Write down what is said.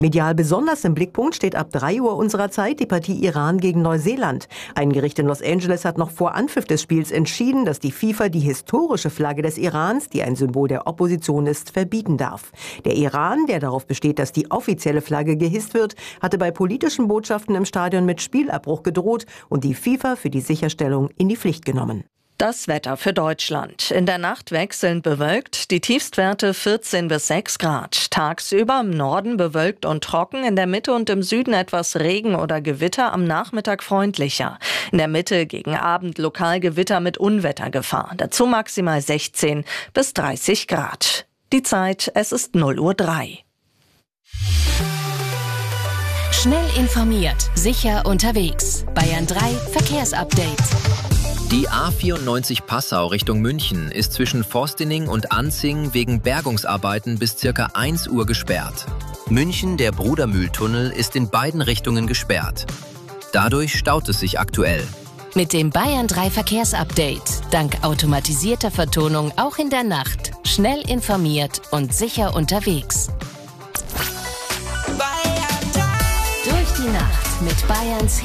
Medial besonders im Blickpunkt steht ab 3 Uhr unserer Zeit die Partie Iran gegen Neuseeland. Ein Gericht in Los Angeles hat noch vor Anpfiff des Spiels entschieden, dass die FIFA die historische Flagge des Irans, die ein Symbol der Opposition ist, verbieten darf. Der Iran, der darauf besteht, dass die offizielle Flagge gehisst wird, hatte bei politischen Botschaften im Stadion mit Spielabbruch gedroht und die FIFA für die Sicherstellung in die Pflicht genommen. Das Wetter für Deutschland. In der Nacht wechselnd bewölkt, die Tiefstwerte 14 bis 6 Grad. Tagsüber im Norden bewölkt und trocken, in der Mitte und im Süden etwas Regen oder Gewitter, am Nachmittag freundlicher. In der Mitte gegen Abend lokal Gewitter mit Unwettergefahr. Dazu maximal 16 bis 30 Grad. Die Zeit, es ist 0:03 Uhr. Schnell informiert, sicher unterwegs. Bayern 3 Verkehrsupdate. Die A94 Passau Richtung München ist zwischen Forstening und Anzing wegen Bergungsarbeiten bis ca. 1 Uhr gesperrt. München, der Brudermühltunnel, ist in beiden Richtungen gesperrt. Dadurch staut es sich aktuell. Mit dem Bayern 3 Verkehrsupdate. Dank automatisierter Vertonung auch in der Nacht. Schnell informiert und sicher unterwegs. Durch die Nacht mit Bayerns